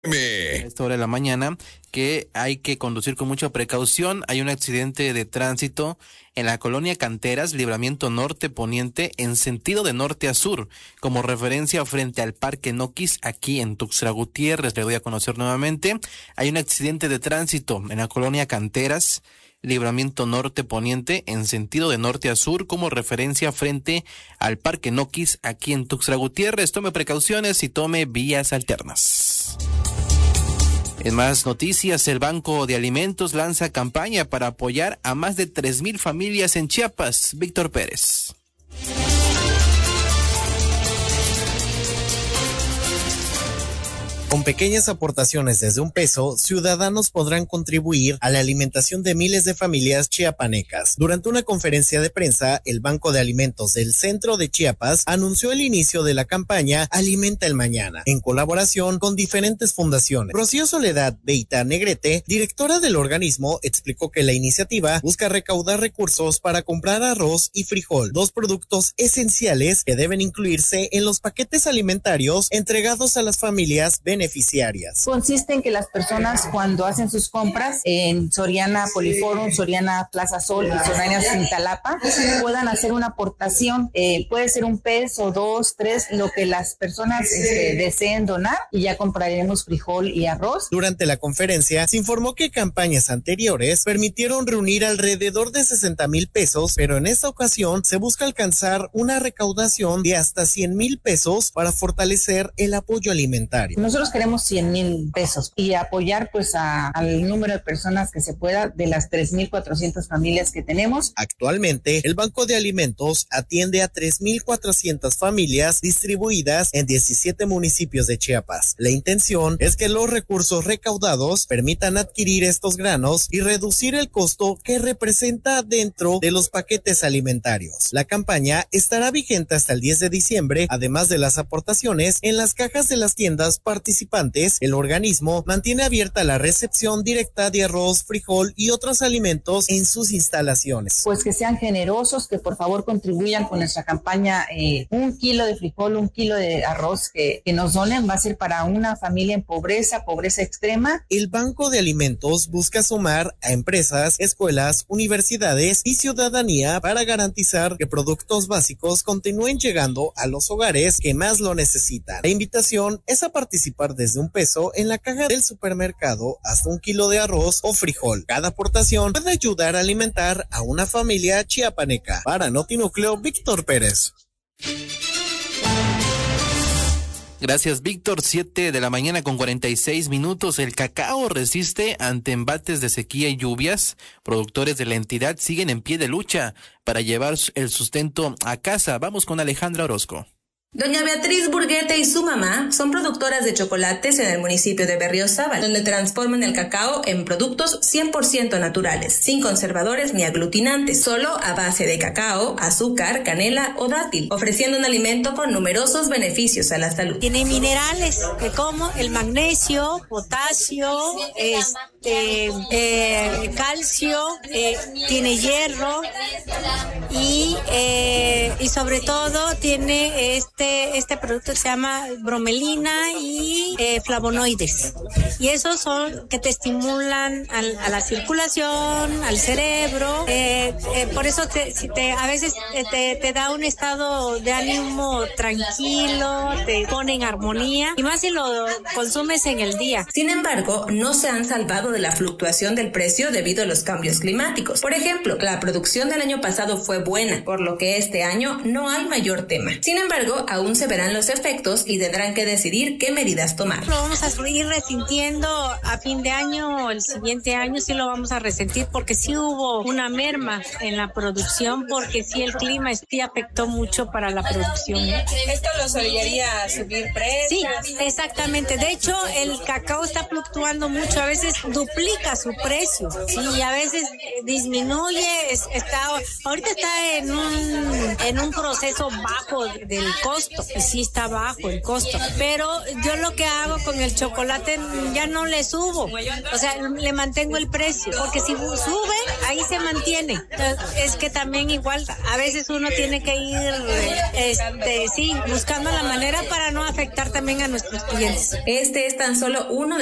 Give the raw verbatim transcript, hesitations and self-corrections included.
A esta hora de la mañana que hay que conducir con mucha precaución. Hay un accidente de tránsito en la colonia Canteras, libramiento norte-poniente, en sentido de norte a sur, como referencia frente al Parque Noquis, aquí en Tuxtla Gutiérrez. Le doy a conocer nuevamente. Hay un accidente de tránsito en la colonia Canteras, libramiento norte-poniente, en sentido de norte a sur, como referencia frente al Parque Noquis, aquí en Tuxtla Gutiérrez. Tome precauciones y tome vías alternas. En más noticias, el Banco de Alimentos lanza campaña para apoyar a más de tres mil familias en Chiapas. Víctor Pérez. Con pequeñas aportaciones desde un peso, ciudadanos podrán contribuir a la alimentación de miles de familias chiapanecas. Durante una conferencia de prensa, el Banco de Alimentos del Centro de Chiapas anunció el inicio de la campaña Alimenta el Mañana, en colaboración con diferentes fundaciones. Rocío Soledad Beita Negrete, directora del organismo, explicó que la iniciativa busca recaudar recursos para comprar arroz y frijol, dos productos esenciales que deben incluirse en los paquetes alimentarios entregados a las familias beneficiarias. beneficiarias. Consiste en que las personas cuando hacen sus compras en Soriana Poliforum, Soriana Plaza Sol y Soriana Cintalapa puedan hacer una aportación, eh, puede ser un peso, dos, tres, lo que las personas este, deseen donar, y ya compraremos frijol y arroz. Durante la conferencia se informó que campañas anteriores permitieron reunir alrededor de sesenta mil pesos, pero en esta ocasión se busca alcanzar una recaudación de hasta cien mil pesos para fortalecer el apoyo alimentario. Nosotros queremos cien mil pesos y apoyar pues a, al número de personas que se pueda de las tres mil cuatrocientas familias que tenemos. Actualmente, el Banco de Alimentos atiende a tres mil cuatrocientas familias distribuidas en diecisiete municipios de Chiapas. La intención es que los recursos recaudados permitan adquirir estos granos y reducir el costo que representa dentro de los paquetes alimentarios. La campaña estará vigente hasta el diez de diciembre, además de las aportaciones en las cajas de las tiendas participantes. El organismo mantiene abierta la recepción directa de arroz, frijol y otros alimentos en sus instalaciones. Pues que sean generosos, que por favor contribuyan con nuestra campaña. Eh, un kilo de frijol, un kilo de arroz que, que nos donen va a ser para una familia en pobreza, pobreza extrema. El Banco de Alimentos busca sumar a empresas, escuelas, universidades y ciudadanía para garantizar que productos básicos continúen llegando a los hogares que más lo necesitan. La invitación es a participar desde un peso en la caja del supermercado hasta un kilo de arroz o frijol. Cada aportación puede ayudar a alimentar a una familia chiapaneca. Para Notinúcleo, Víctor Pérez. Gracias, Víctor. Siete de la mañana con cuarenta y seis minutos. El cacao resiste ante embates de sequía y lluvias. Productores de la entidad siguen en pie de lucha para llevar el sustento a casa. Vamos con Alejandra Orozco. Doña Beatriz Burguete y su mamá son productoras de chocolates en el municipio de Berriozábal, donde transforman el cacao en productos cien por ciento naturales, sin conservadores ni aglutinantes, solo a base de cacao, azúcar, canela o dátil, ofreciendo un alimento con numerosos beneficios a la salud. Tiene minerales, como el magnesio, potasio, este, eh, calcio, eh, tiene hierro y, eh, y sobre todo tiene este Este, este producto se llama bromelina y eh, flavonoides, y esos son que te estimulan al, a la circulación, al cerebro, eh, eh, por eso te, si te, a veces te, te da un estado de ánimo tranquilo, te pone en armonía, y más si lo consumes en el día. Sin embargo, no se han salvado de la fluctuación del precio debido a los cambios climáticos. Por ejemplo, la producción del año pasado fue buena, por lo que este año no hay mayor tema. Sin embargo, aún se verán los efectos y tendrán que decidir qué medidas tomar. Lo vamos a ir resintiendo a fin de año, o el siguiente año sí lo vamos a resentir, porque sí hubo una merma en la producción, porque sí el clima sí afectó mucho para la producción. ¿Esto los obligaría a subir precios? Sí, exactamente. De hecho, el cacao está fluctuando mucho, a veces duplica su precio, y a veces disminuye, está, ahorita está en un, en un proceso bajo del costo, costo, y sí está bajo el costo, pero yo lo que hago con el chocolate ya no le subo, o sea, le mantengo el precio, porque si sube, ahí se mantiene. Entonces, es que también igual, a veces uno tiene que ir, este, sí, buscando la manera para no afectar también a nuestros clientes. Este es tan solo uno